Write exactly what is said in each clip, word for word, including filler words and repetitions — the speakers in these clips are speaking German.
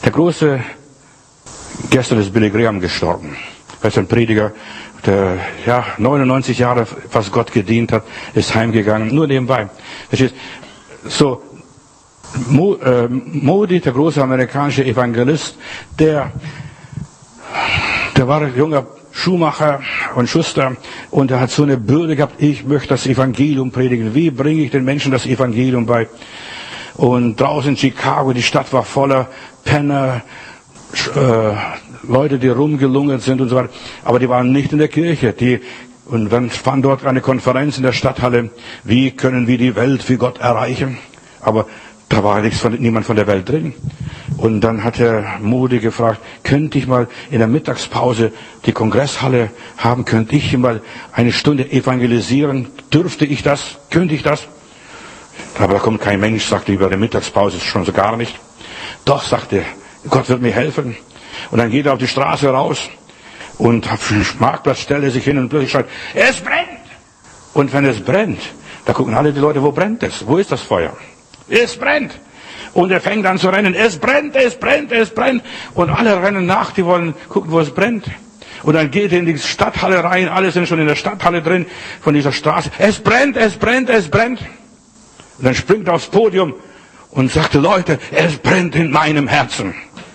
Der große, gestern ist Billy Graham gestorben. Er ist ein Prediger, der ja neunundneunzig Jahre fast Gott gedient hat, ist heimgegangen, nur nebenbei. Verstehst? So, Mo, äh, Modi, der große amerikanische Evangelist, der, der war ein junger Schuhmacher und Schuster und er hat so eine Bürde gehabt, ich möchte das Evangelium predigen. Wie bringe ich den Menschen das Evangelium bei? Und draußen in Chicago, die Stadt war voller Penner, äh, Leute, die rumgelungert sind und so weiter. Aber die waren nicht in der Kirche. Die, und dann fand dort eine Konferenz in der Stadthalle. Wie können wir die Welt für Gott erreichen? Aber da war nichts von, niemand von der Welt drin. Und dann hat der Modi gefragt, könnte ich mal in der Mittagspause die Kongresshalle haben? Könnte ich mal eine Stunde evangelisieren? Dürfte ich das? Könnte ich das? Aber da kommt kein Mensch, sagte über der Mittagspause schon so gar nicht. Doch, sagte, Gott wird mir helfen. Und dann geht er auf die Straße raus und auf den Marktplatz stellt er sich hin und plötzlich schreit, es brennt! Und wenn es brennt, da gucken alle die Leute, wo brennt es? Wo ist das Feuer? Es brennt! Und er fängt an zu rennen, es brennt, es brennt, es brennt! Und alle rennen nach, die wollen gucken, wo es brennt. Und dann geht er in die Stadthalle rein, alle sind schon in der Stadthalle drin, von dieser Straße, es brennt, es brennt, es brennt! Und dann springt er aufs Podium und sagte, Leute, es brennt in meinem Herzen.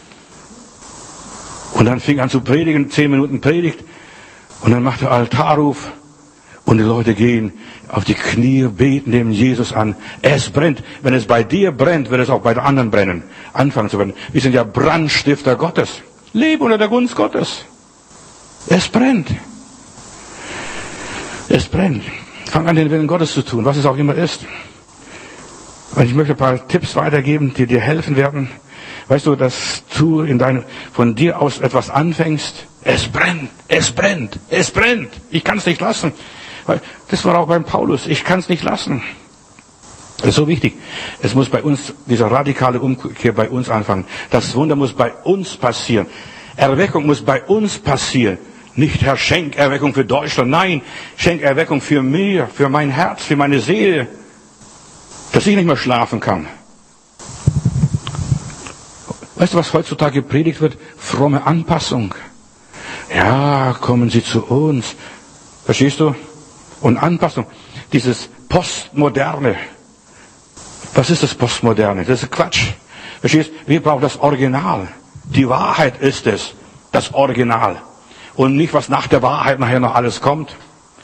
Und dann fing er an zu predigen, zehn Minuten Predigt. Und dann macht er Altarruf. Und die Leute gehen auf die Knie, beten dem Jesus an. Es brennt. Wenn es bei dir brennt, wird es auch bei den anderen brennen. Anfangen zu brennen. Wir sind ja Brandstifter Gottes. Lebe unter der Gunst Gottes. Es brennt. Es brennt. Fang an, den Willen Gottes zu tun, was es auch immer ist. Und ich möchte ein paar Tipps weitergeben, die dir helfen werden. Weißt du, dass du in deinem, von dir aus etwas anfängst? Es brennt, es brennt, es brennt. Ich kann es nicht lassen. Das war auch beim Paulus. Ich kann es nicht lassen. Das ist so wichtig. Es muss bei uns, dieser radikale Umkehr bei uns anfangen. Das Wunder muss bei uns passieren. Erweckung muss bei uns passieren. Nicht, Herr, schenk Erweckung für Deutschland. Nein, schenk Erweckung für mich, für mein Herz, für meine Seele. Dass ich nicht mehr schlafen kann. Weißt du, was heutzutage gepredigt wird? Fromme Anpassung. Ja, kommen Sie zu uns. Verstehst du? Und Anpassung. Dieses Postmoderne. Was ist das Postmoderne? Das ist Quatsch. Verstehst du? Wir brauchen das Original. Die Wahrheit ist es. Das Original. Und nicht, was nach der Wahrheit nachher noch alles kommt.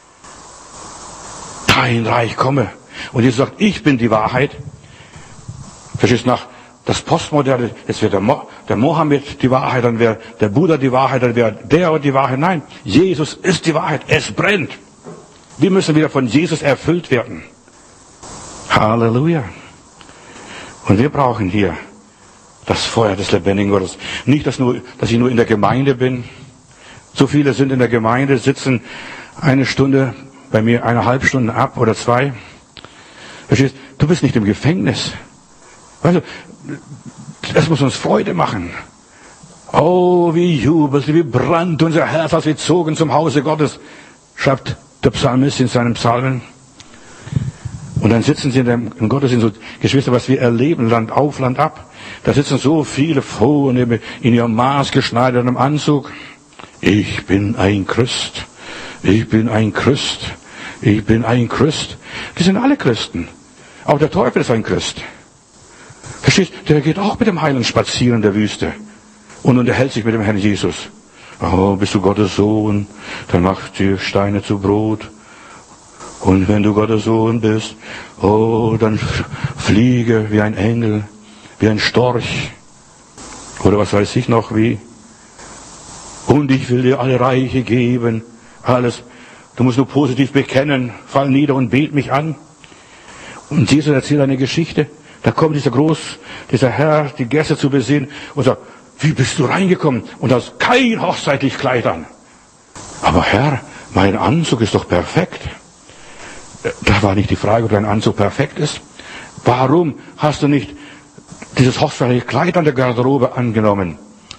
Dein Reich komme. Und Jesus sagt, ich bin die Wahrheit. Verstehst du? Nach das Postmoderne, jetzt wird der, Mo, der Mohammed die Wahrheit, dann wäre der Buddha die Wahrheit, dann wäre der die Wahrheit. Nein, Jesus ist die Wahrheit. Es brennt. Wir müssen wieder von Jesus erfüllt werden. Halleluja. Und wir brauchen hier das Feuer des lebendigen Gottes. Nicht, dass, nur, dass ich nur in der Gemeinde bin. So viele sind in der Gemeinde, sitzen eine Stunde, bei mir eine halbe Stunde ab oder zwei. Verstehst? Du bist nicht im Gefängnis. Weißt du, das muss uns Freude machen. Oh, wie jubelt, wie brannt unser Herz, als wir zogen zum Hause Gottes, schreibt der Psalmist in seinen Psalmen. Und dann sitzen sie in dem in Gottesdienst, so, Geschwister, was wir erleben, Land auf, Land ab. Da sitzen so viele Vornehme in ihrem maßgeschneiderten Anzug. Ich bin ein Christ. Ich bin ein Christ. Ich bin ein Christ. Die sind alle Christen. Auch der Teufel ist ein Christ. Verstehst du? Der geht auch mit dem Heiland spazieren in der Wüste und unterhält sich mit dem Herrn Jesus. Oh, bist du Gottes Sohn, dann mach die Steine zu Brot. Und wenn du Gottes Sohn bist, oh, dann fliege wie ein Engel, wie ein Storch. Oder was weiß ich noch wie. Und ich will dir alle Reiche geben, alles. Du musst nur positiv bekennen, fall nieder und bet mich an. Und Jesus erzählt eine Geschichte. Da kommt dieser Groß, dieser Herr, die Gäste zu besehen und sagt, wie bist du reingekommen? Und hast kein hochzeitlich Kleid an. Aber Herr, mein Anzug ist doch perfekt. Da war nicht die Frage, ob dein Anzug perfekt ist. Warum hast du nicht dieses hochzeitliche Kleid an der Garderobe angenommen?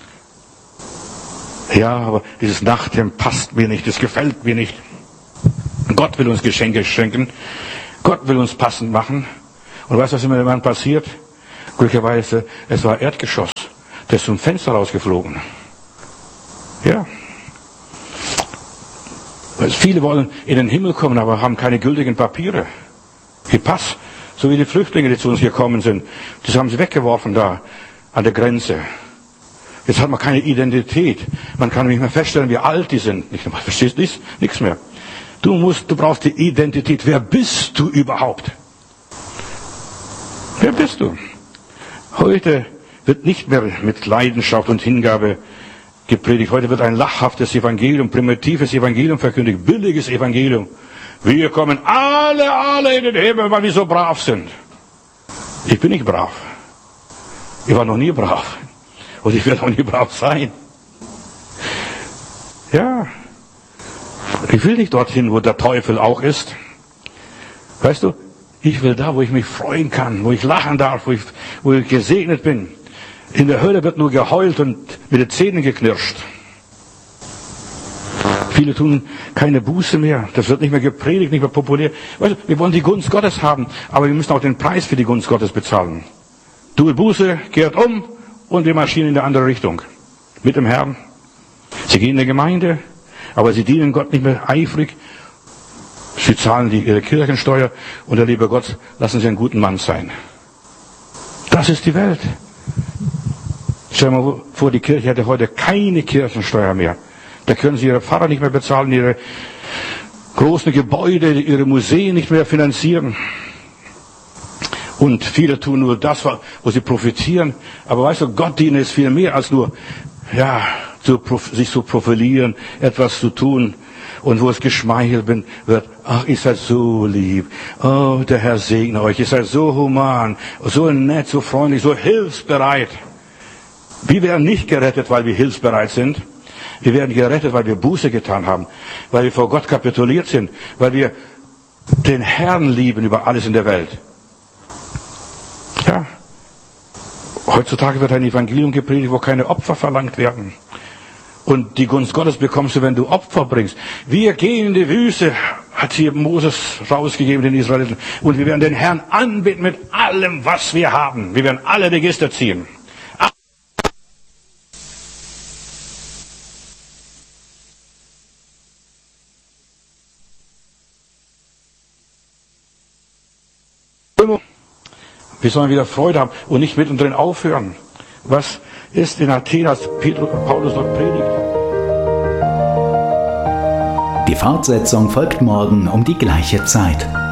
Ja, aber dieses Nachthemd passt mir nicht, das gefällt mir nicht. Gott will uns Geschenke schenken. Gott will uns passend machen. Und weißt du, was immer dann passiert? Glücklicherweise, es war Erdgeschoss. der ist zum Fenster rausgeflogen. Ja. Weil viele wollen in den Himmel kommen, aber haben keine gültigen Papiere. Ihr Pass, so wie die Flüchtlinge, die zu uns gekommen sind, das haben sie weggeworfen da an der Grenze. Jetzt hat man keine Identität. Man kann nicht mehr feststellen, wie alt die sind. Nicht, man versteht nichts, nichts mehr. Du musst, du brauchst die Identität. Wer bist du überhaupt? Wer bist du? Heute wird nicht mehr mit Leidenschaft und Hingabe gepredigt. Heute wird ein lachhaftes Evangelium, primitives Evangelium verkündigt, billiges Evangelium. Wir kommen alle, alle in den Himmel, weil wir so brav sind. Ich bin nicht brav. Ich war noch nie brav. Und ich werde auch nie brav sein. Ja. Ich will nicht dorthin, wo der Teufel auch ist. Weißt du, ich will da, wo ich mich freuen kann, wo ich lachen darf, wo ich, wo ich gesegnet bin. In der Hölle wird nur geheult und mit den Zähnen geknirscht. Viele tun keine Buße mehr. Das wird nicht mehr gepredigt, nicht mehr populär. Weißt du, wir wollen die Gunst Gottes haben, aber wir müssen auch den Preis für die Gunst Gottes bezahlen. Tue Buße, kehrt um und wir marschieren in eine andere Richtung. Mit dem Herrn. Sie gehen in die Gemeinde, aber sie dienen Gott nicht mehr eifrig. Sie zahlen die, ihre Kirchensteuer und der liebe Gott, lassen Sie einen guten Mann sein. Das ist die Welt. Stell dir mal vor, die Kirche hätte heute keine Kirchensteuer mehr. Da können Sie Ihre Pfarrer nicht mehr bezahlen, Ihre großen Gebäude, Ihre Museen nicht mehr finanzieren. Und viele tun nur das, wo sie profitieren. Aber weißt du, Gott dienen ist viel mehr als nur, ja, zu, sich zu profilieren, etwas zu tun. Und wo es geschmeichelt wird, ach, ihr seid so lieb. Oh, der Herr segne euch. Ihr seid so human, so nett, so freundlich, so hilfsbereit. Wir werden nicht gerettet, weil wir hilfsbereit sind. Wir werden gerettet, weil wir Buße getan haben, weil wir vor Gott kapituliert sind, weil wir den Herrn lieben über alles in der Welt. Ja, heutzutage wird ein Evangelium gepredigt, wo keine Opfer verlangt werden. Und die Gunst Gottes bekommst du, wenn du Opfer bringst. Wir gehen in die Wüste, hat hier Moses rausgegeben, den Israeliten. Und wir werden den Herrn anbeten mit allem, was wir haben. Wir werden alle Register ziehen. Wir sollen wieder Freude haben und nicht mittendrin aufhören. Was ist in Athen, als Paulus dort predigt? Die Fortsetzung folgt morgen um die gleiche Zeit.